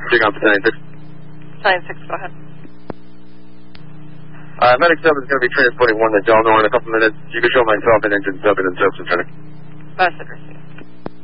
Check on Battalion 6. Battalion 6, go ahead. Medic 7 is going to be transporting one to Del Nor in a couple minutes. You can show myself and engine 7 and service center. Message received.